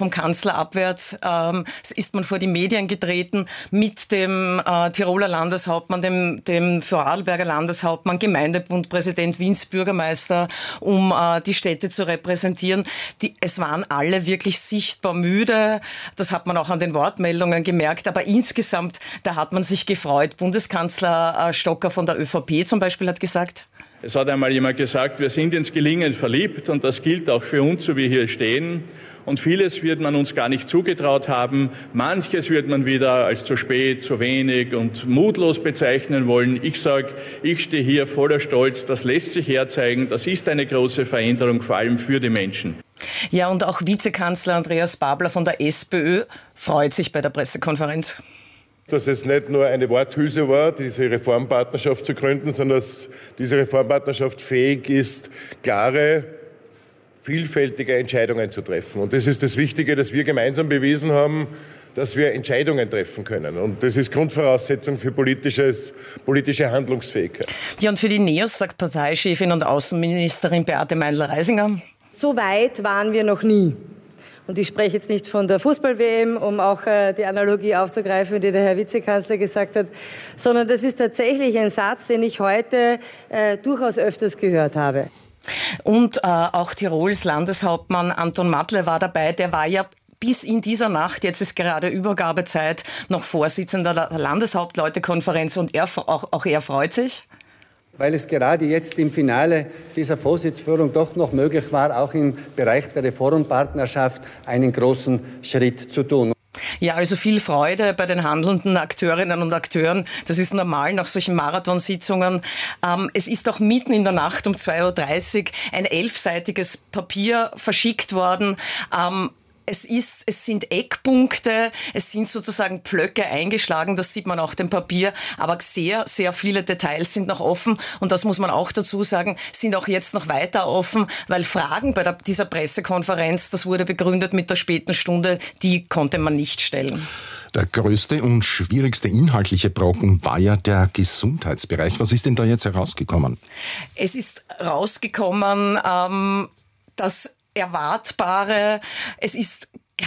vom Kanzler abwärts ist man vor die Medien getreten mit dem Tiroler Landeshauptmann, dem Vorarlberger Landeshauptmann, Gemeindebundpräsident, Wiens Bürgermeister, um die Städte zu repräsentieren. Es waren alle wirklich sichtbar müde. Das hat man auch an den Wortmeldungen gemerkt. Aber insgesamt, da hat man sich gefreut. Bundeskanzler Stocker von der ÖVP zum Beispiel hat gesagt: Es hat einmal jemand gesagt, wir sind ins Gelingen verliebt und das gilt auch für uns, so wie wir hier stehen. Und vieles wird man uns gar nicht zugetraut haben. Manches wird man wieder als zu spät, zu wenig und mutlos bezeichnen wollen. Ich sage, ich stehe hier voller Stolz. Das lässt sich herzeigen. Das ist eine große Veränderung, vor allem für die Menschen. Ja, und auch Vizekanzler Andreas Babler von der SPÖ freut sich bei der Pressekonferenz. Dass es nicht nur eine Worthülse war, diese Reformpartnerschaft zu gründen, sondern dass diese Reformpartnerschaft fähig ist, klare, vielfältige Entscheidungen zu treffen. Und das ist das Wichtige, dass wir gemeinsam bewiesen haben, dass wir Entscheidungen treffen können. Und das ist Grundvoraussetzung für politische Handlungsfähigkeit. Ja, und für die NEOS sagt Parteichefin und Außenministerin Beate Meindl-Reisinger: So weit waren wir noch nie. Und ich spreche jetzt nicht von der Fußball-WM, um auch die Analogie aufzugreifen, die der Herr Vizekanzler gesagt hat, sondern das ist tatsächlich ein Satz, den ich heute durchaus öfters gehört habe. Und auch Tirols Landeshauptmann Anton Matle war dabei. Der war ja bis in dieser Nacht, jetzt ist gerade Übergabezeit, noch Vorsitzender der Landeshauptleutekonferenz und auch er freut sich. Weil es gerade jetzt im Finale dieser Vorsitzführung doch noch möglich war, auch im Bereich der Reformpartnerschaft einen großen Schritt zu tun. Ja, also viel Freude bei den handelnden Akteurinnen und Akteuren. Das ist normal nach solchen Marathonsitzungen. Es ist auch mitten in der Nacht um 2:30 Uhr ein 11-seitiges Papier verschickt worden. Es sind Eckpunkte, es sind sozusagen Pflöcke eingeschlagen, das sieht man auch dem Papier, aber sehr, sehr viele Details sind noch offen und das muss man auch dazu sagen, sind auch jetzt noch weiter offen, weil Fragen bei dieser Pressekonferenz, das wurde begründet mit der späten Stunde, die konnte man nicht stellen. Der größte und schwierigste inhaltliche Brocken war ja der Gesundheitsbereich. Was ist denn da jetzt herausgekommen? Es ist rausgekommen, dass Erwartbare, es ist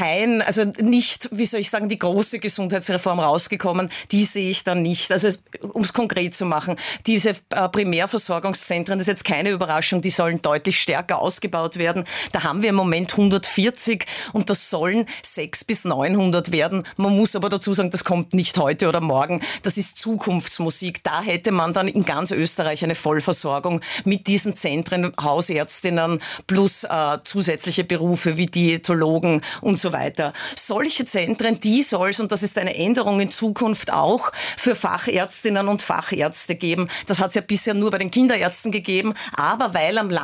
nicht, wie soll ich sagen, die große Gesundheitsreform rausgekommen, die sehe ich dann nicht. Also um es konkret zu machen, diese Primärversorgungszentren, das ist jetzt keine Überraschung, die sollen deutlich stärker ausgebaut werden. Da haben wir im Moment 140 und das sollen 600 bis 900 werden. Man muss aber dazu sagen, das kommt nicht heute oder morgen. Das ist Zukunftsmusik. Da hätte man dann in ganz Österreich eine Vollversorgung mit diesen Zentren, Hausärztinnen plus zusätzliche Berufe wie Diätologen und so weiter. Solche Zentren, die soll es, und das ist eine Änderung in Zukunft auch, für Fachärztinnen und Fachärzte geben. Das hat es ja bisher nur bei den Kinderärzten gegeben, aber weil im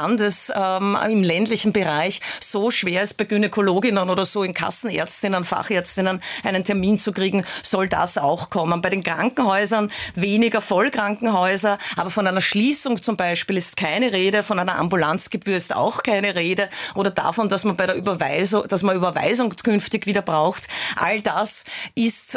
ländlichen Bereich so schwer ist, bei Gynäkologinnen oder so in Kassenärztinnen, Fachärztinnen einen Termin zu kriegen, soll das auch kommen. Bei den Krankenhäusern weniger Vollkrankenhäuser, aber von einer Schließung zum Beispiel ist keine Rede, von einer Ambulanzgebühr ist auch keine Rede oder davon, dass man bei der Überweisung künftig wieder braucht. All das ist,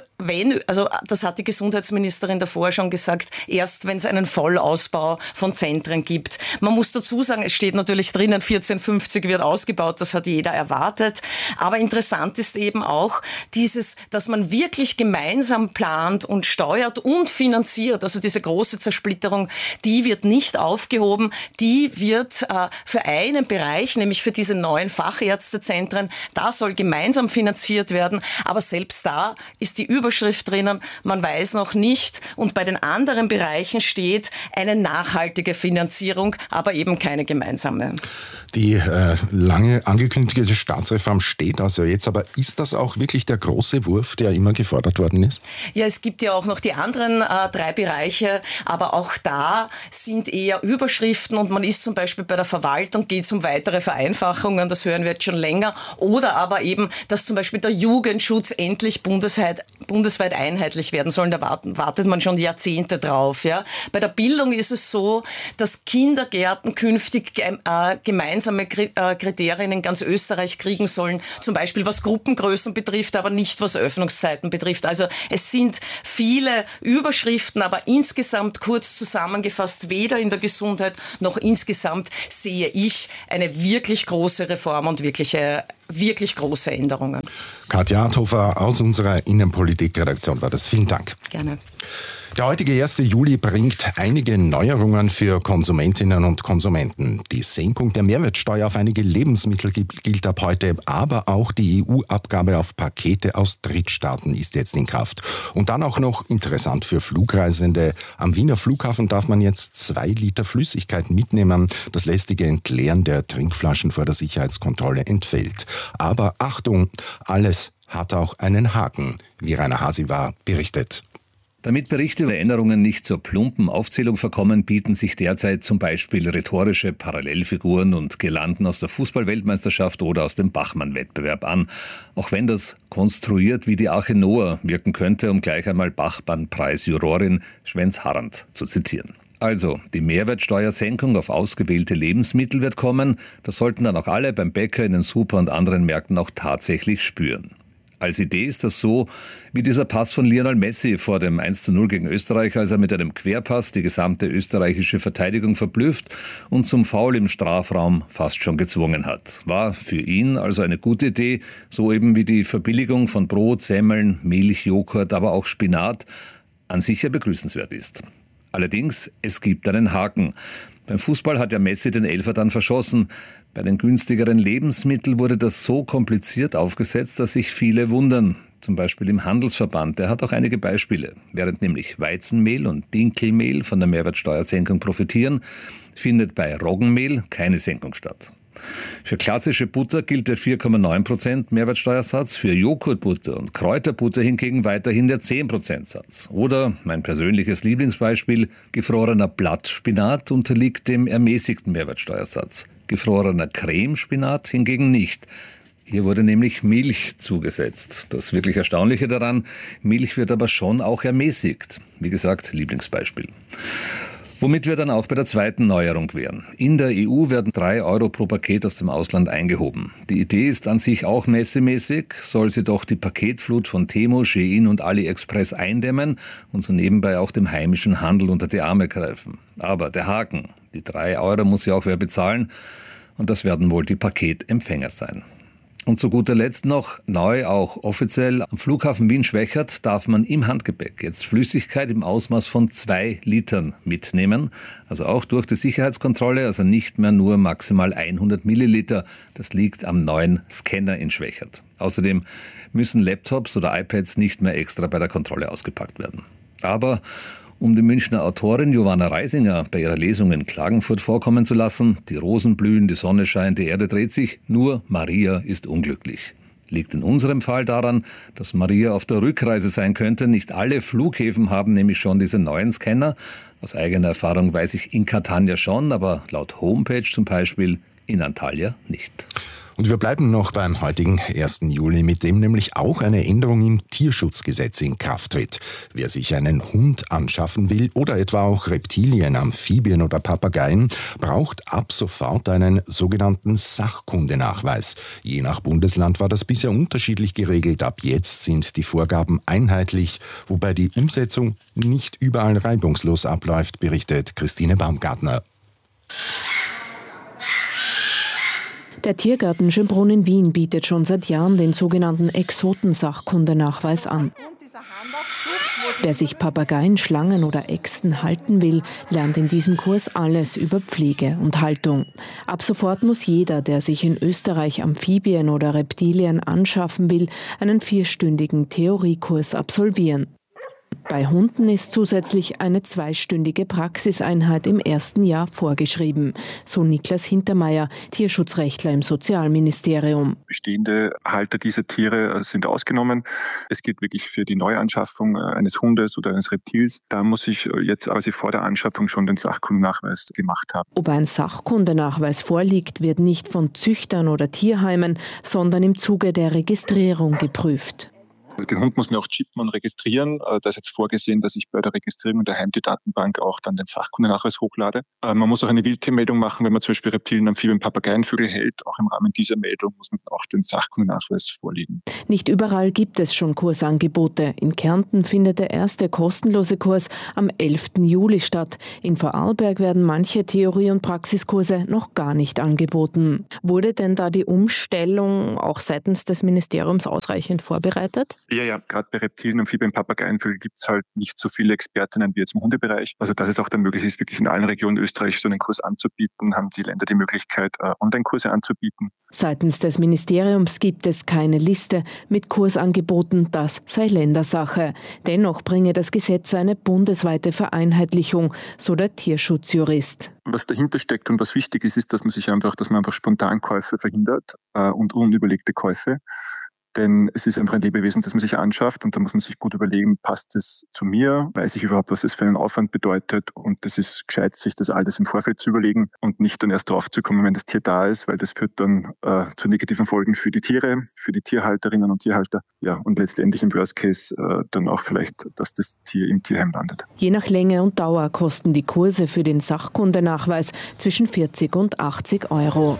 das hat die Gesundheitsministerin davor schon gesagt, erst wenn es einen Vollausbau von Zentren gibt. Man muss dazu sagen, es steht natürlich drinnen, 1450 wird ausgebaut, das hat jeder erwartet. Aber interessant ist eben auch dass man wirklich gemeinsam plant und steuert und finanziert. Also diese große Zersplitterung, die wird nicht aufgehoben, die wird für einen Bereich, nämlich für diese neuen Fachärztezentren, da soll gemeinsam finanziert werden, aber selbst da ist die Überschrift drinnen, man weiß noch nicht und bei den anderen Bereichen steht eine nachhaltige Finanzierung, aber eben keine gemeinsame. Die lange angekündigte Staatsreform steht also jetzt, aber ist das auch wirklich der große Wurf, der immer gefordert worden ist? Ja, es gibt ja auch noch die anderen 3 Bereiche, aber auch da sind eher Überschriften und man ist zum Beispiel bei der Verwaltung, geht es um weitere Vereinfachungen, das hören wir jetzt schon länger, oder aber eben, dass zum Beispiel der Jugendschutz endlich bundesweit einheitlich werden soll. Da wartet man schon Jahrzehnte drauf. Ja. Bei der Bildung ist es so, dass Kindergärten künftig gemeinsame Kriterien in ganz Österreich kriegen sollen, zum Beispiel was Gruppengrößen betrifft, aber nicht was Öffnungszeiten betrifft. Also es sind viele Überschriften, aber insgesamt kurz zusammengefasst, weder in der Gesundheit noch insgesamt sehe ich eine wirklich große Reform und wirkliche wirklich große Änderungen. Katja Adhofer aus unserer Innenpolitik-Redaktion war das. Vielen Dank. Gerne. Der heutige 1. Juli bringt einige Neuerungen für Konsumentinnen und Konsumenten. Die Senkung der Mehrwertsteuer auf einige Lebensmittel gilt ab heute, aber auch die EU-Abgabe auf Pakete aus Drittstaaten ist jetzt in Kraft. Und dann auch noch interessant für Flugreisende. Am Wiener Flughafen darf man jetzt 2 Liter Flüssigkeit mitnehmen. Das lästige Entleeren der Trinkflaschen vor der Sicherheitskontrolle entfällt. Aber Achtung, alles hat auch einen Haken, wie Rainer Hasiwar berichtet. Damit Berichte über Änderungen nicht zur plumpen Aufzählung verkommen, bieten sich derzeit zum Beispiel rhetorische Parallelfiguren und Girlanden aus der Fußball-Weltmeisterschaft oder aus dem Bachmann-Wettbewerb an. Auch wenn das konstruiert wie die Arche Noah wirken könnte, um gleich einmal Bachmann-Preis-Jurorin Schwenz Harand zu zitieren. Also, die Mehrwertsteuersenkung auf ausgewählte Lebensmittel wird kommen. Das sollten dann auch alle beim Bäcker, in den Super- und anderen Märkten auch tatsächlich spüren. Als Idee ist das so wie dieser Pass von Lionel Messi vor dem 1:0 gegen Österreich, als er mit einem Querpass die gesamte österreichische Verteidigung verblüfft und zum Foul im Strafraum fast schon gezwungen hat. War für ihn also eine gute Idee, so eben wie die Verbilligung von Brot, Semmeln, Milch, Joghurt, aber auch Spinat an sich ja begrüßenswert ist. Allerdings, es gibt einen Haken. Beim Fußball hat ja Messi den Elfer dann verschossen. Bei den günstigeren Lebensmitteln wurde das so kompliziert aufgesetzt, dass sich viele wundern. Zum Beispiel im Handelsverband, der hat auch einige Beispiele. Während nämlich Weizenmehl und Dinkelmehl von der Mehrwertsteuersenkung profitieren, findet bei Roggenmehl keine Senkung statt. Für klassische Butter gilt der 4,9% Mehrwertsteuersatz, für Joghurtbutter und Kräuterbutter hingegen weiterhin der 10% Satz. Oder mein persönliches Lieblingsbeispiel, gefrorener Blattspinat unterliegt dem ermäßigten Mehrwertsteuersatz. Gefrorener Cremespinat hingegen nicht. Hier wurde nämlich Milch zugesetzt. Das wirklich Erstaunliche daran, Milch wird aber schon auch ermäßigt. Wie gesagt, Lieblingsbeispiel. Womit wir dann auch bei der zweiten Neuerung wären. In der EU werden 3 Euro pro Paket aus dem Ausland eingehoben. Die Idee ist an sich auch messemäßig, soll sie doch die Paketflut von Temu, Shein und AliExpress eindämmen und so nebenbei auch dem heimischen Handel unter die Arme greifen. Aber der Haken, die 3 Euro muss ja auch wer bezahlen und das werden wohl die Paketempfänger sein. Und zu guter Letzt noch, neu auch offiziell, am Flughafen Wien-Schwechat darf man im Handgepäck jetzt Flüssigkeit im Ausmaß von 2 Litern mitnehmen. Also auch durch die Sicherheitskontrolle, also nicht mehr nur maximal 100 Milliliter. Das liegt am neuen Scanner in Schwechat. Außerdem müssen Laptops oder iPads nicht mehr extra bei der Kontrolle ausgepackt werden. Aber um die Münchner Autorin Johanna Reisinger bei ihrer Lesung in Klagenfurt vorkommen zu lassen, die Rosen blühen, die Sonne scheint, die Erde dreht sich, nur Maria ist unglücklich. Liegt in unserem Fall daran, dass Maria auf der Rückreise sein könnte. Nicht alle Flughäfen haben nämlich schon diese neuen Scanner. Aus eigener Erfahrung weiß ich in Catania schon, aber laut Homepage zum Beispiel in Antalya nicht. Und wir bleiben noch beim heutigen 1. Juli, mit dem nämlich auch eine Änderung im Tierschutzgesetz in Kraft tritt. Wer sich einen Hund anschaffen will oder etwa auch Reptilien, Amphibien oder Papageien, braucht ab sofort einen sogenannten Sachkundenachweis. Je nach Bundesland war das bisher unterschiedlich geregelt. Ab jetzt sind die Vorgaben einheitlich, wobei die Umsetzung nicht überall reibungslos abläuft, berichtet Christine Baumgartner. Der Tiergarten Schönbrunn in Wien bietet schon seit Jahren den sogenannten Exotensachkundenachweis an. Wer sich Papageien, Schlangen oder Echsen halten will, lernt in diesem Kurs alles über Pflege und Haltung. Ab sofort muss jeder, der sich in Österreich Amphibien oder Reptilien anschaffen will, einen 4-stündigen Theoriekurs absolvieren. Bei Hunden ist zusätzlich eine 2-stündige Praxiseinheit im ersten Jahr vorgeschrieben, so Niklas Hintermeier, Tierschutzrechtler im Sozialministerium. Bestehende Halter dieser Tiere sind ausgenommen. Es gilt wirklich für die Neuanschaffung eines Hundes oder eines Reptils. Da muss ich jetzt quasi vor der Anschaffung schon den Sachkundennachweis gemacht haben. Ob ein Sachkundenachweis vorliegt, wird nicht von Züchtern oder Tierheimen, sondern im Zuge der Registrierung geprüft. Den Hund muss man auch chippen und registrieren. Da ist jetzt vorgesehen, dass ich bei der Registrierung der Heimtierdatenbank auch dann den Sachkundenachweis hochlade. Man muss auch eine Wildtiermeldung machen, wenn man zum Beispiel Reptilien, Amphibien, Papageienvögel hält. Auch im Rahmen dieser Meldung muss man auch den Sachkundenachweis vorlegen. Nicht überall gibt es schon Kursangebote. In Kärnten findet der erste kostenlose Kurs am 11. Juli statt. In Vorarlberg werden manche Theorie- und Praxiskurse noch gar nicht angeboten. Wurde denn da die Umstellung auch seitens des Ministeriums ausreichend vorbereitet? Ja, gerade bei Reptilien, Amphibien, Papageienvögel gibt es halt nicht so viele Expertinnen wie jetzt im Hundebereich. Also dass es auch dann möglich ist, wirklich in allen Regionen Österreichs so einen Kurs anzubieten, haben die Länder die Möglichkeit, Online-Kurse anzubieten. Seitens des Ministeriums gibt es keine Liste mit Kursangeboten, das sei Ländersache. Dennoch bringe das Gesetz eine bundesweite Vereinheitlichung, so der Tierschutzjurist. Was dahinter steckt und was wichtig ist, dass man einfach Spontankäufe verhindert und unüberlegte Käufe. Denn es ist einfach ein Lebewesen, das man sich anschafft und da muss man sich gut überlegen, passt es zu mir? Weiß ich überhaupt, was es für einen Aufwand bedeutet? Und es ist gescheit, sich das alles im Vorfeld zu überlegen und nicht dann erst drauf zu kommen, wenn das Tier da ist, weil das führt dann zu negativen Folgen für die Tiere, für die Tierhalterinnen und Tierhalter. Ja, und letztendlich im Worst Case dann auch vielleicht, dass das Tier im Tierheim landet. Je nach Länge und Dauer kosten die Kurse für den Sachkundenachweis zwischen 40 und 80 Euro.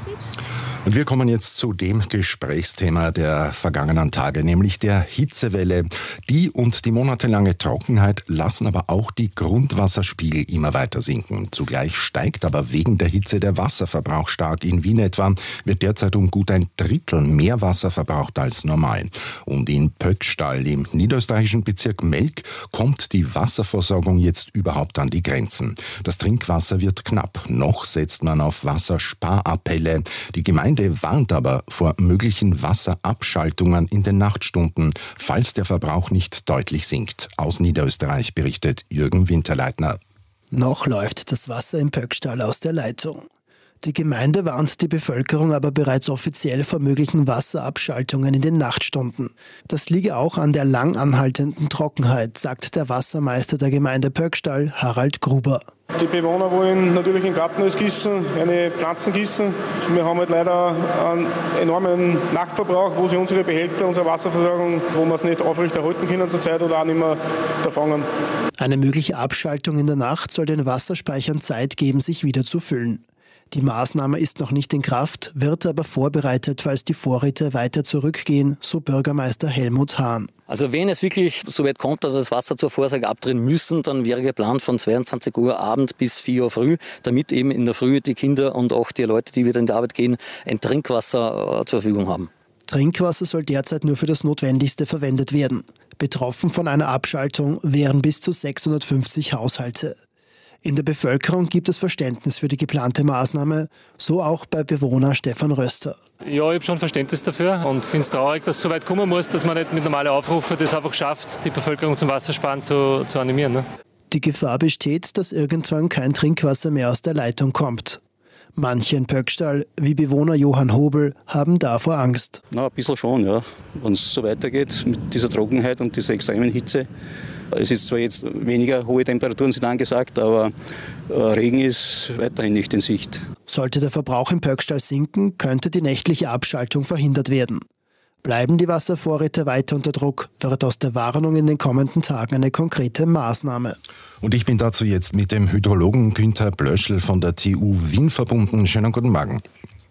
Und wir kommen jetzt zu dem Gesprächsthema der vergangenen Tage, nämlich der Hitzewelle. Die und die monatelange Trockenheit lassen aber auch die Grundwasserspiegel immer weiter sinken. Zugleich steigt aber wegen der Hitze der Wasserverbrauch stark. In Wien etwa wird derzeit um gut 1/3 mehr Wasser verbraucht als normal. Und in Pöckstall im niederösterreichischen Bezirk Melk kommt die Wasserversorgung jetzt überhaupt an die Grenzen. Das Trinkwasser wird knapp. Noch setzt man auf Wassersparappelle. Die Gemeinde warnt aber vor möglichen Wasserabschaltungen in den Nachtstunden, falls der Verbrauch nicht deutlich sinkt. Aus Niederösterreich berichtet Jürgen Winterleitner. Noch läuft das Wasser im Pöckstall aus der Leitung. Die Gemeinde warnt die Bevölkerung aber bereits offiziell vor möglichen Wasserabschaltungen in den Nachtstunden. Das liege auch an der lang anhaltenden Trockenheit, sagt der Wassermeister der Gemeinde Pöckstall, Harald Gruber. Die Bewohner wollen natürlich in Garten gießen, eine Pflanzen gießen. Wir haben halt leider einen enormen Nachtverbrauch, wo sie unsere Behälter, unsere Wasserversorgung, wo wir es nicht aufrechterhalten können zurzeit oder auch nicht mehr erfangen. Eine mögliche Abschaltung in der Nacht soll den Wasserspeichern Zeit geben, sich wieder zu füllen. Die Maßnahme ist noch nicht in Kraft, wird aber vorbereitet, falls die Vorräte weiter zurückgehen, so Bürgermeister Helmut Hahn. Also wenn es wirklich so weit kommt, dass das Wasser zur Vorsorge abdrehen müssen, dann wäre geplant von 22 Uhr Abend bis 4 Uhr früh, damit eben in der Früh die Kinder und auch die Leute, die wieder in die Arbeit gehen, ein Trinkwasser zur Verfügung haben. Trinkwasser soll derzeit nur für das Notwendigste verwendet werden. Betroffen von einer Abschaltung wären bis zu 650 Haushalte. In der Bevölkerung gibt es Verständnis für die geplante Maßnahme, so auch bei Bewohner Stefan Röster. Ja, ich habe schon Verständnis dafür und finde es traurig, dass es so weit kommen muss, dass man nicht mit normalen Aufrufen das einfach schafft, die Bevölkerung zum Wassersparen zu animieren. Ne? Die Gefahr besteht, dass irgendwann kein Trinkwasser mehr aus der Leitung kommt. Manche in Pöckstall, wie Bewohner Johann Hobel, haben davor Angst. Na, ein bisschen schon, ja. Wenn es so weitergeht mit dieser Trockenheit und dieser extremen Hitze. Es ist zwar jetzt weniger hohe Temperaturen sind angesagt, aber Regen ist weiterhin nicht in Sicht. Sollte der Verbrauch im Pöckstall sinken, könnte die nächtliche Abschaltung verhindert werden. Bleiben die Wasservorräte weiter unter Druck, wird aus der Warnung in den kommenden Tagen eine konkrete Maßnahme. Und ich bin dazu jetzt mit dem Hydrologen Günther Blöschl von der TU Wien verbunden. Schönen guten Morgen.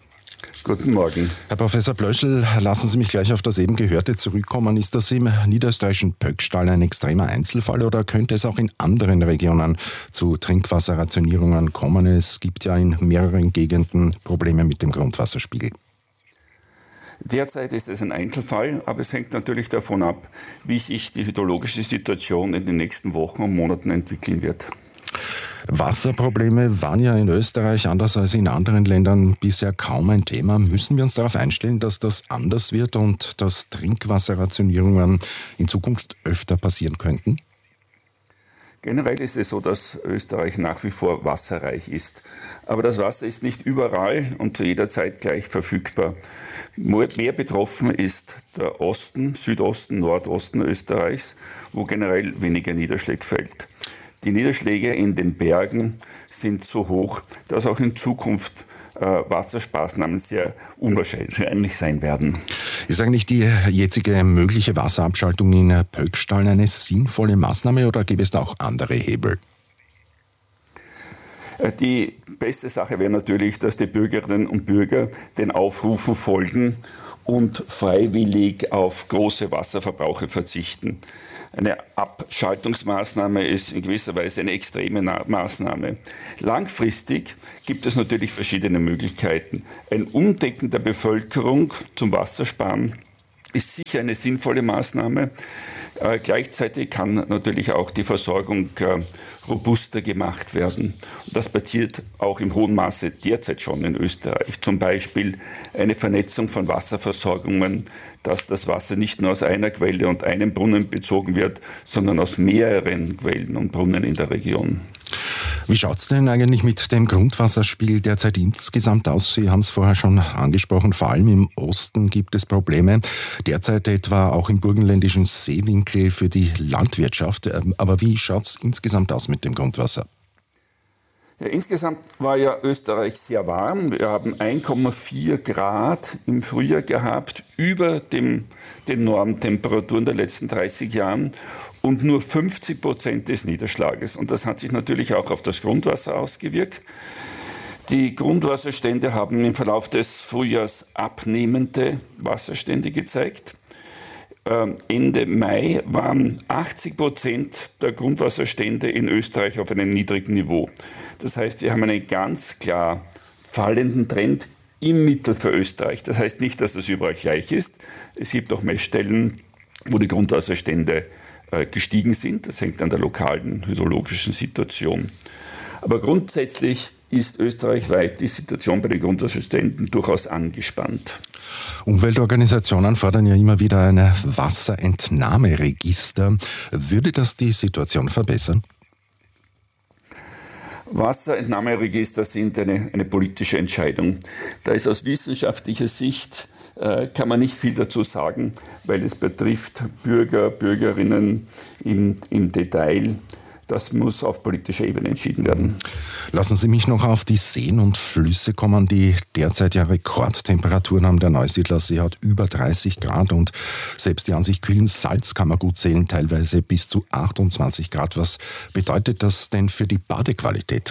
Guten Morgen. Herr Professor Blöschl, lassen Sie mich gleich auf das eben Gehörte zurückkommen. Ist das im niederösterreichischen Pöckstall ein extremer Einzelfall oder könnte es auch in anderen Regionen zu Trinkwasserrationierungen kommen? Es gibt ja in mehreren Gegenden Probleme mit dem Grundwasserspiegel. Derzeit ist es ein Einzelfall, aber es hängt natürlich davon ab, wie sich die hydrologische Situation in den nächsten Wochen und Monaten entwickeln wird. Wasserprobleme waren ja in Österreich, anders als in anderen Ländern, bisher kaum ein Thema. Müssen wir uns darauf einstellen, dass das anders wird und dass Trinkwasserrationierungen in Zukunft öfter passieren könnten? Generell ist es so, dass Österreich nach wie vor wasserreich ist. Aber das Wasser ist nicht überall und zu jeder Zeit gleich verfügbar. Mehr betroffen ist der Osten, Südosten, Nordosten Österreichs, wo generell weniger Niederschlag fällt. Die Niederschläge in den Bergen sind so hoch, dass auch in Zukunft Wassersparnahmen sehr unwahrscheinlich sein werden. Ist eigentlich die jetzige mögliche Wasserabschaltung in Pöckstall eine sinnvolle Maßnahme oder gibt es da auch andere Hebel? Die beste Sache wäre natürlich, dass die Bürgerinnen und Bürger den Aufrufen folgen und freiwillig auf große Wasserverbrauche verzichten. Eine Abschaltungsmaßnahme ist in gewisser Weise eine extreme Maßnahme. Langfristig gibt es natürlich verschiedene Möglichkeiten. Ein Umdenken der Bevölkerung zum Wassersparen ist sicher eine sinnvolle Maßnahme. Gleichzeitig kann natürlich auch die Versorgung robuster gemacht werden. Und das passiert auch im hohen Maße derzeit schon in Österreich. Zum Beispiel eine Vernetzung von Wasserversorgungen, dass das Wasser nicht nur aus einer Quelle und einem Brunnen bezogen wird, sondern aus mehreren Quellen und Brunnen in der Region. Wie schaut es denn eigentlich mit dem Grundwasserspiegel derzeit insgesamt aus? Sie haben es vorher schon angesprochen, vor allem im Osten gibt es Probleme. Derzeit etwa auch im burgenländischen Seewinkel für die Landwirtschaft. Aber wie schaut es insgesamt aus mit dem Grundwasser? Ja, insgesamt war ja Österreich sehr warm. Wir haben 1,4 Grad im Frühjahr gehabt, über den Normtemperaturen der letzten 30 Jahren und nur 50% des Niederschlages. Und das hat sich natürlich auch auf das Grundwasser ausgewirkt. Die Grundwasserstände haben im Verlauf des Frühjahrs abnehmende Wasserstände gezeigt. Ende Mai waren 80% der Grundwasserstände in Österreich auf einem niedrigen Niveau. Das heißt, wir haben einen ganz klar fallenden Trend im Mittel für Österreich. Das heißt nicht, dass es überall gleich ist. Es gibt auch Messstellen, wo die Grundwasserstände gestiegen sind. Das hängt an der lokalen hydrologischen Situation. Aber grundsätzlich ist österreichweit die Situation bei den Grundwasserständen durchaus angespannt. Umweltorganisationen fordern ja immer wieder ein Wasserentnahmeregister. Würde das die Situation verbessern? Wasserentnahmeregister sind eine politische Entscheidung. Da ist aus wissenschaftlicher Sicht kann man nicht viel dazu sagen, weil es betrifft Bürger, Bürgerinnen im Detail. Das muss auf politischer Ebene entschieden werden. Lassen Sie mich noch auf die Seen und Flüsse kommen, die derzeit ja Rekordtemperaturen haben. Der Neusiedlersee hat über 30 Grad und selbst die an sich kühlen Salzkammergut zählen teilweise bis zu 28 Grad. Was bedeutet das denn für die Badequalität?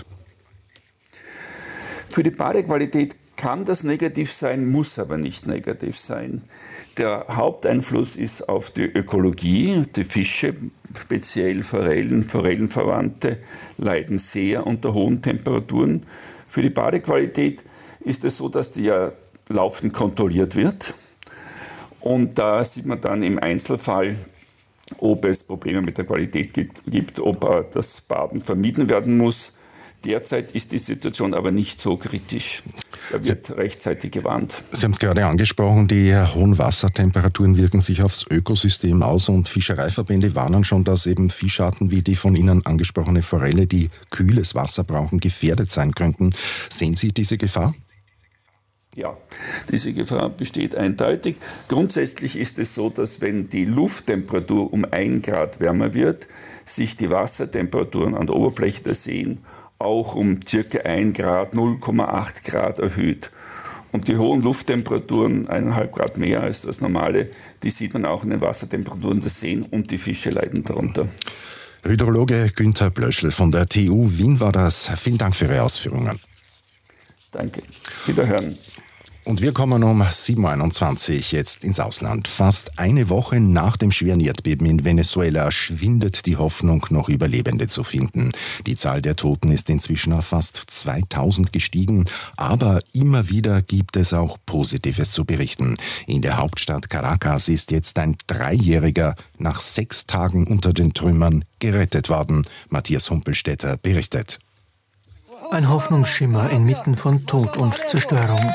Für die Badequalität kann das negativ sein, muss aber nicht negativ sein. Der Haupteinfluss ist auf die Ökologie. Die Fische, speziell Forellen, Forellenverwandte, leiden sehr unter hohen Temperaturen. Für die Badequalität ist es so, dass die ja laufend kontrolliert wird. Und da sieht man dann im Einzelfall, ob es Probleme mit der Qualität gibt, ob das Baden vermieden werden muss. Derzeit ist die Situation aber nicht so kritisch. Da wird rechtzeitig gewarnt. Sie haben es gerade angesprochen, die hohen Wassertemperaturen wirken sich aufs Ökosystem aus und Fischereiverbände warnen schon, dass eben Fischarten wie die von Ihnen angesprochene Forelle, die kühles Wasser brauchen, gefährdet sein könnten. Sehen Sie diese Gefahr? Ja, diese Gefahr besteht eindeutig. Grundsätzlich ist es so, dass wenn die Lufttemperatur um 1 Grad wärmer wird, sich die Wassertemperaturen an der Oberfläche der Seen auch um ca. 1 Grad, 0,8 Grad erhöht. Und die hohen Lufttemperaturen, 1,5 Grad mehr als das normale, die sieht man auch in den Wassertemperaturen der Seen und die Fische leiden darunter. Hydrologe Günther Blöschl von der TU Wien war das. Vielen Dank für Ihre Ausführungen. Danke. Wiederhören. Und wir kommen um 7.21 Uhr jetzt ins Ausland. Fast eine Woche nach dem schweren Erdbeben in Venezuela schwindet die Hoffnung, noch Überlebende zu finden. Die Zahl der Toten ist inzwischen auf fast 2000 gestiegen. Aber immer wieder gibt es auch Positives zu berichten. In der Hauptstadt Caracas ist jetzt ein 3-Jähriger nach 6 Tagen unter den Trümmern gerettet worden. Matthias Humpelstädter berichtet. Ein Hoffnungsschimmer inmitten von Tod und Zerstörung.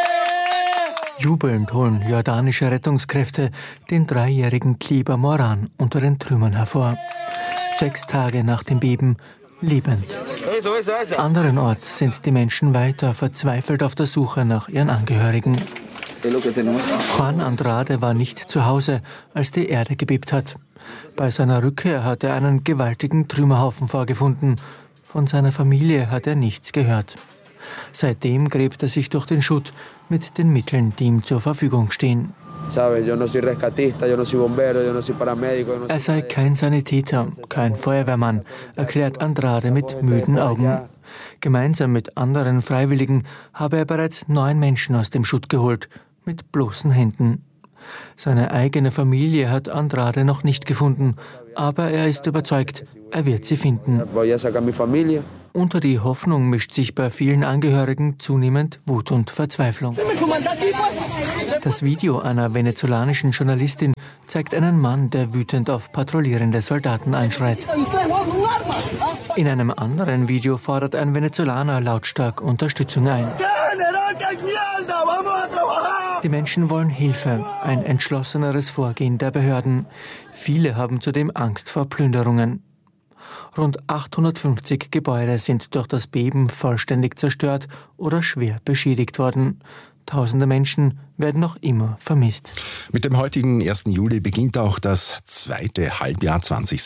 Jubelnd holen jordanische Rettungskräfte den 3-jährigen Kliber Moran unter den Trümmern hervor. 6 Tage nach dem Beben lebend. Anderenorts sind die Menschen weiter verzweifelt auf der Suche nach ihren Angehörigen. Juan Andrade war nicht zu Hause, als die Erde gebebt hat. Bei seiner Rückkehr hat er einen gewaltigen Trümmerhaufen vorgefunden. Von seiner Familie hat er nichts gehört. Seitdem gräbt er sich durch den Schutt mit den Mitteln, die ihm zur Verfügung stehen. Er sei kein Sanitäter, kein Feuerwehrmann, erklärt Andrade mit müden Augen. Gemeinsam mit anderen Freiwilligen habe er bereits 9 Menschen aus dem Schutt geholt, mit bloßen Händen. Seine eigene Familie hat Andrade noch nicht gefunden, aber er ist überzeugt, er wird sie finden. Unter die Hoffnung mischt sich bei vielen Angehörigen zunehmend Wut und Verzweiflung. Das Video einer venezolanischen Journalistin zeigt einen Mann, der wütend auf patrouillierende Soldaten einschreit. In einem anderen Video fordert ein Venezolaner lautstark Unterstützung ein. Die Menschen wollen Hilfe, ein entschlosseneres Vorgehen der Behörden. Viele haben zudem Angst vor Plünderungen. Rund 850 Gebäude sind durch das Beben vollständig zerstört oder schwer beschädigt worden. Tausende Menschen werden noch immer vermisst. Mit dem heutigen 1. Juli beginnt auch das zweite Halbjahr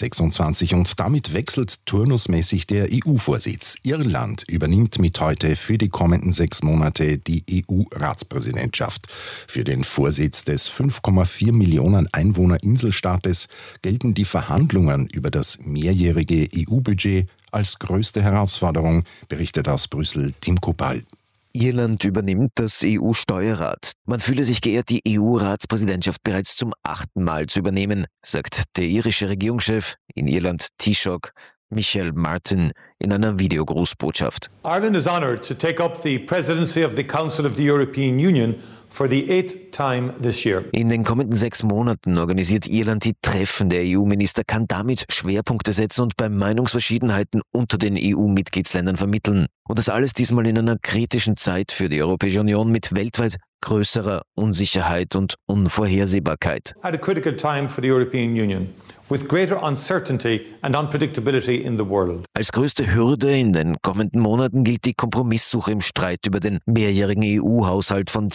2026 und damit wechselt turnusmäßig der EU-Vorsitz. Irland übernimmt mit heute für die kommenden 6 Monate die EU-Ratspräsidentschaft. Für den Vorsitz des 5,4 Millionen Einwohner-Inselstaates gelten die Verhandlungen über das mehrjährige EU-Budget als größte Herausforderung, berichtet aus Brüssel Tim Kopal. Irland übernimmt das EU-Steuerrat. Man fühle sich geehrt, die EU-Ratspräsidentschaft bereits zum 8. Mal zu übernehmen, sagt der irische Regierungschef in Irland Taoiseach Michel Martin in einer Videogrußbotschaft. Ireland is honoured to take up the presidency of the Council of the European Union for the 8th time this year. In den kommenden 6 Monaten organisiert Irland die Treffen der EU-Minister, kann damit Schwerpunkte setzen und bei Meinungsverschiedenheiten unter den EU-Mitgliedsländern vermitteln. Und das alles diesmal in einer kritischen Zeit für die Europäische Union mit weltweit größerer Unsicherheit und Unvorhersehbarkeit. At a critical time for the European Union, with greater uncertainty and unpredictability in the world. Als größte Hürde in den kommenden Monaten gilt die Kompromisssuche im Streit über den mehrjährigen EU-Haushalt von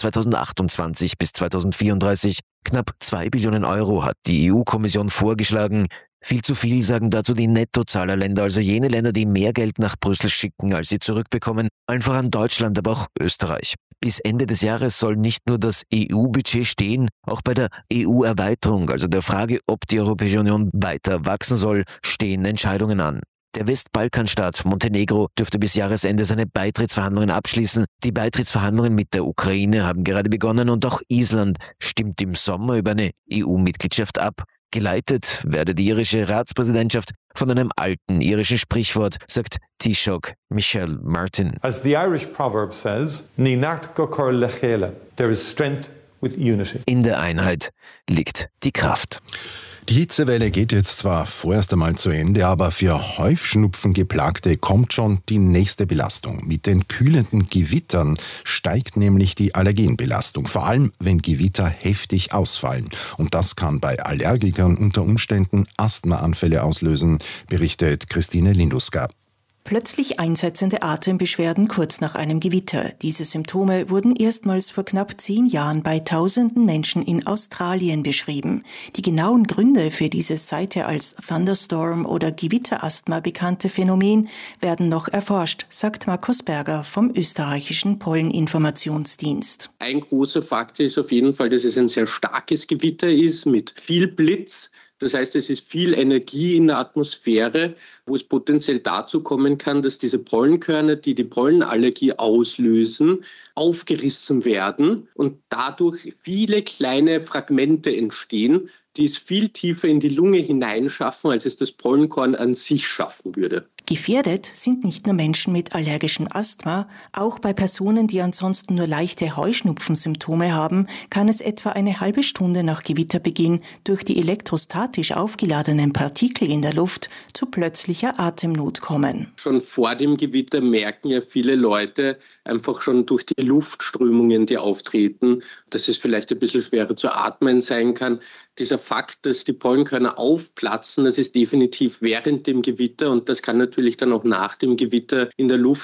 2028 bis 2034. Knapp 2 Billionen Euro hat die EU-Kommission vorgeschlagen. Viel zu viel, sagen dazu die Nettozahlerländer, also jene Länder, die mehr Geld nach Brüssel schicken, als sie zurückbekommen. Allen voran Deutschland, aber auch Österreich. Bis Ende des Jahres soll nicht nur das EU-Budget stehen, auch bei der EU-Erweiterung, also der Frage, ob die Europäische Union weiter wachsen soll, stehen Entscheidungen an. Der Westbalkanstaat Montenegro dürfte bis Jahresende seine Beitrittsverhandlungen abschließen. Die Beitrittsverhandlungen mit der Ukraine haben gerade begonnen und auch Island stimmt im Sommer über eine EU-Mitgliedschaft ab. Geleitet werde die irische Ratspräsidentschaft von einem alten irischen Sprichwort, sagt Taoiseach Michel Martin. As the Irish proverb says, Ní nacht go cur le chéile. There is strength with unity. In der Einheit liegt die Kraft. Die Hitzewelle geht jetzt zwar vorerst einmal zu Ende, aber für Häufschnupfengeplagte kommt schon die nächste Belastung. Mit den kühlenden Gewittern steigt nämlich die Allergenbelastung, vor allem wenn Gewitter heftig ausfallen. Und das kann bei Allergikern unter Umständen Asthmaanfälle auslösen, berichtet Christine Linduska. Plötzlich einsetzende Atembeschwerden kurz nach einem Gewitter. Diese Symptome wurden erstmals vor knapp 10 Jahren bei tausenden Menschen in Australien beschrieben. Die genauen Gründe für dieses seither als Thunderstorm oder Gewitterasthma bekannte Phänomen werden noch erforscht, sagt Markus Berger vom österreichischen Polleninformationsdienst. Ein großer Faktor ist auf jeden Fall, dass es ein sehr starkes Gewitter ist mit viel Blitz. Das heißt, es ist viel Energie in der Atmosphäre, wo es potenziell dazu kommen kann, dass diese Pollenkörner, die die Pollenallergie auslösen, aufgerissen werden und dadurch viele kleine Fragmente entstehen, die es viel tiefer in die Lunge hineinschaffen, als es das Pollenkorn an sich schaffen würde. Gefährdet sind nicht nur Menschen mit allergischem Asthma, auch bei Personen, die ansonsten nur leichte Heuschnupfensymptome haben, kann es etwa eine halbe Stunde nach Gewitterbeginn durch die elektrostatisch aufgeladenen Partikel in der Luft zu plötzlicher Atemnot kommen. Schon vor dem Gewitter merken ja viele Leute einfach schon durch die Luftströmungen, die auftreten, dass es vielleicht ein bisschen schwerer zu atmen sein kann. Dieser Fakt, dass die Pollenkörner aufplatzen, das ist definitiv während dem Gewitter und das kann natürlich dann auch nach dem Gewitter in der Luft sein.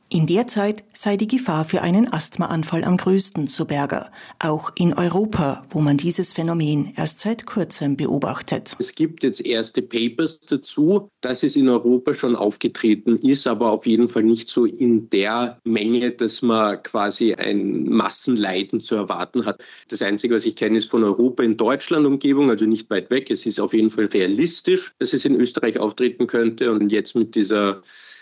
In der Zeit sei die Gefahr für einen Asthmaanfall am größten, so Berger. Auch in Europa, wo man dieses Phänomen erst seit kurzem beobachtet. Es gibt jetzt erste Papers dazu, dass es in Europa schon aufgetreten ist, aber auf jeden Fall nicht so in der Menge, dass man quasi ein Massenleiden zu erwarten hat. Das Einzige, was ich kenne, ist von Europa in Deutschland Umgebung, also nicht weit weg. Es ist auf jeden Fall realistisch, dass es in Österreich auftreten könnte. Und jetzt mit dieser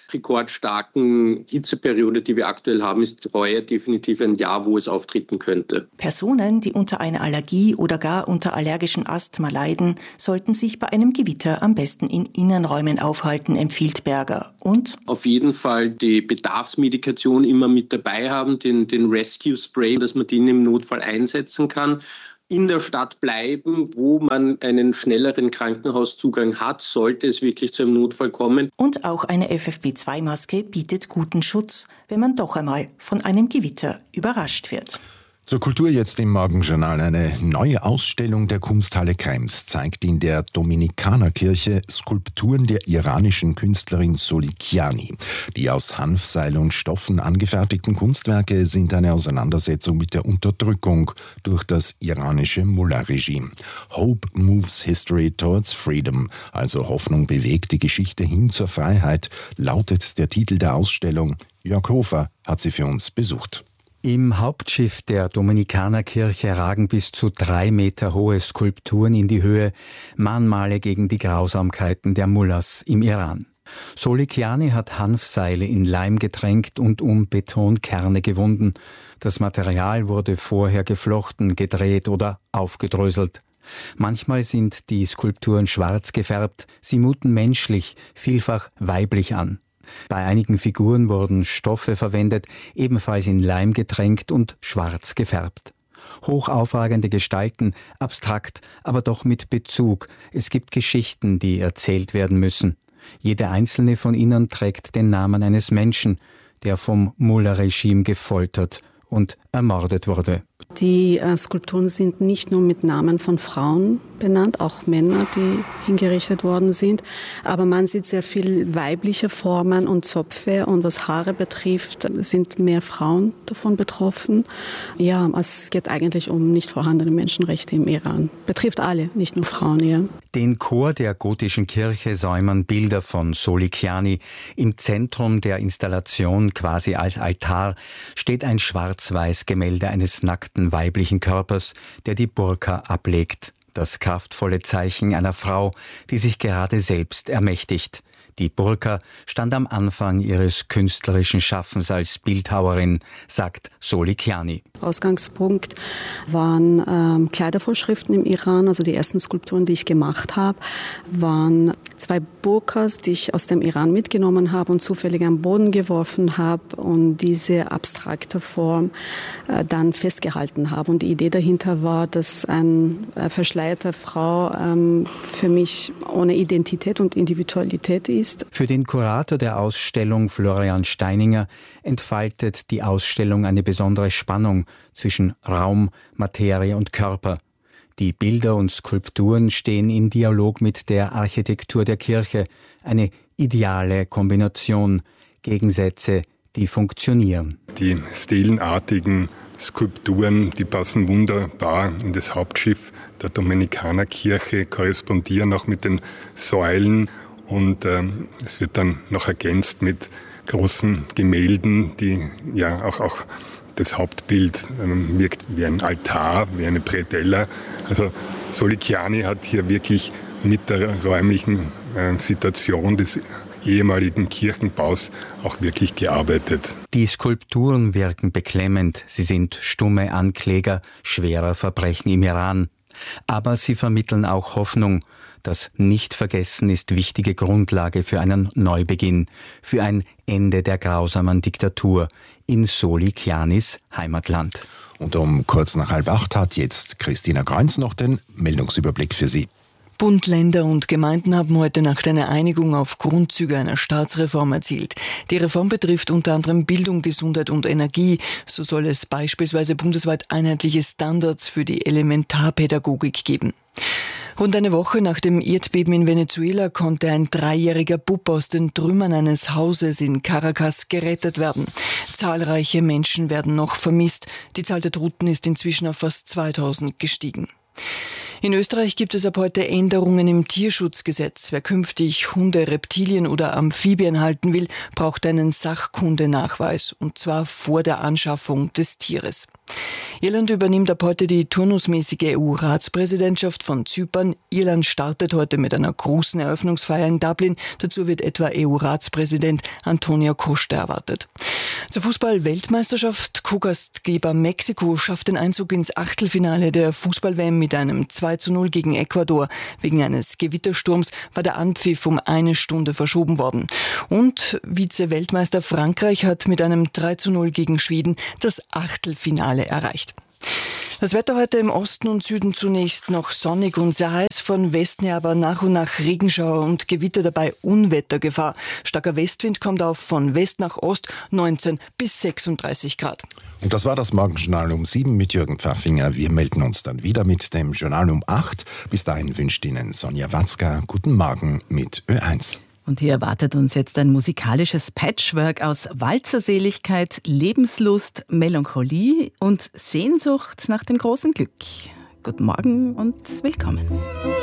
rekordstarken Hitzeperiode, die wir aktuell haben, ist heuer definitiv ein Jahr, wo es auftreten könnte. Personen, die unter einer Allergie oder gar unter allergischem Asthma leiden, sollten sich bei einem Gewitter am besten in Innenräumen aufhalten, empfiehlt Berger. Und auf jeden Fall die Bedarfsmedikation immer mit dabei haben, den Rescue Spray, dass man den im Notfall einsetzen kann. In der Stadt bleiben, wo man einen schnelleren Krankenhauszugang hat, sollte es wirklich zu einem Notfall kommen. Und auch eine FFP2-Maske bietet guten Schutz, wenn man doch einmal von einem Gewitter überrascht wird. Zur Kultur jetzt im Morgenjournal. Eine neue Ausstellung der Kunsthalle Krems zeigt in der Dominikanerkirche Skulpturen der iranischen Künstlerin Solikiani. Die aus Hanfseil und Stoffen angefertigten Kunstwerke sind eine Auseinandersetzung mit der Unterdrückung durch das iranische Mullah-Regime. Hope moves history towards freedom, also Hoffnung bewegt die Geschichte hin zur Freiheit, lautet der Titel der Ausstellung. Jörg Hofer hat sie für uns besucht. Im Hauptschiff der Dominikanerkirche ragen bis zu 3 Meter hohe Skulpturen in die Höhe, Mahnmale gegen die Grausamkeiten der Mullahs im Iran. Solikiani hat Hanfseile in Leim getränkt und um Betonkerne gewunden. Das Material wurde vorher geflochten, gedreht oder aufgedröselt. Manchmal sind die Skulpturen schwarz gefärbt, sie muten menschlich, vielfach weiblich an. Bei einigen Figuren wurden Stoffe verwendet, ebenfalls in Leim getränkt und schwarz gefärbt. Hochaufragende Gestalten, abstrakt, aber doch mit Bezug. Es gibt Geschichten, die erzählt werden müssen. Jede einzelne von ihnen trägt den Namen eines Menschen, der vom Mullah-Regime gefoltert und ermordet wurde. Die Skulpturen sind nicht nur mit Namen von Frauen benannt, auch Männer, die hingerichtet worden sind. Aber man sieht sehr viel weibliche Formen und Zöpfe. Und was Haare betrifft, sind mehr Frauen davon betroffen. Ja, es geht eigentlich um nicht vorhandene Menschenrechte im Iran. Betrifft alle, nicht nur Frauen. Ja. Den Chor der gotischen Kirche säumern Bilder von Solikiani. Im Zentrum der Installation, quasi als Altar, steht ein schwarz-weiß Gemälde eines nackten weiblichen Körpers, der die Burka ablegt. Das kraftvolle Zeichen einer Frau, die sich gerade selbst ermächtigt. Die Burka stand am Anfang ihres künstlerischen Schaffens als Bildhauerin, sagt Solikiani. Ausgangspunkt waren Kleidervorschriften im Iran. Also die ersten Skulpturen, die ich gemacht habe, waren 2 Burkas, die ich aus dem Iran mitgenommen habe und zufällig am Boden geworfen habe und diese abstrakte Form dann festgehalten habe. Und die Idee dahinter war, dass eine verschleierte Frau für mich ohne Identität und Individualität ist. Für den Kurator der Ausstellung, Florian Steininger, entfaltet die Ausstellung eine besondere Spannung zwischen Raum, Materie und Körper. Die Bilder und Skulpturen stehen im Dialog mit der Architektur der Kirche, eine ideale Kombination, Gegensätze, die funktionieren. Die stelenartigen Skulpturen, die passen wunderbar in das Hauptschiff der Dominikanerkirche, korrespondieren auch mit den Säulen. Und es wird dann noch ergänzt mit großen Gemälden, die ja auch das Hauptbild wirkt wie ein Altar, wie eine Predella. Also Solikiani hat hier wirklich mit der räumlichen Situation des ehemaligen Kirchenbaus auch wirklich gearbeitet. Die Skulpturen wirken beklemmend. Sie sind stumme Ankläger schwerer Verbrechen im Iran. Aber sie vermitteln auch Hoffnung. Das Nichtvergessen ist wichtige Grundlage für einen Neubeginn, für ein Ende der grausamen Diktatur in Solikianis Heimatland. Und um kurz nach 7:30 hat jetzt Christina Kreunz noch den Meldungsüberblick für Sie. Bund, Länder und Gemeinden haben heute Nacht eine Einigung auf Grundzüge einer Staatsreform erzielt. Die Reform betrifft unter anderem Bildung, Gesundheit und Energie. So soll es beispielsweise bundesweit einheitliche Standards für die Elementarpädagogik geben. Rund eine Woche nach dem Erdbeben in Venezuela konnte ein 3-jähriger Bub aus den Trümmern eines Hauses in Caracas gerettet werden. Zahlreiche Menschen werden noch vermisst. Die Zahl der Toten ist inzwischen auf fast 2000 gestiegen. In Österreich gibt es ab heute Änderungen im Tierschutzgesetz. Wer künftig Hunde, Reptilien oder Amphibien halten will, braucht einen Sachkundenachweis, und zwar vor der Anschaffung des Tieres. Irland übernimmt ab heute die turnusmäßige EU-Ratspräsidentschaft von Zypern. Irland startet heute mit einer großen Eröffnungsfeier in Dublin. Dazu wird etwa EU-Ratspräsident Antonio Costa erwartet. Zur Fußball-Weltmeisterschaft. Co-Gastgeber Mexiko schafft den Einzug ins Achtelfinale der Fußball-WM mit einem 2:0 gegen Ecuador. Wegen eines Gewittersturms war der Anpfiff um 1 Stunde verschoben worden. Und Vize-Weltmeister Frankreich hat mit einem 3:0 gegen Schweden das Achtelfinale erreicht. Das Wetter heute im Osten und Süden zunächst noch sonnig und sehr heiß, von Westen her aber nach und nach Regenschauer und Gewitter, dabei Unwettergefahr. Starker Westwind kommt auf von West nach Ost, 19 bis 36 Grad. Und das war das Morgenjournal um 7 mit Jürgen Pfaffinger. Wir melden uns dann wieder mit dem Journal um 8. Bis dahin wünscht Ihnen Sonja Watzka guten Morgen mit Ö1. Und hier erwartet uns jetzt ein musikalisches Patchwork aus Walzerseligkeit, Lebenslust, Melancholie und Sehnsucht nach dem großen Glück. Guten Morgen und willkommen.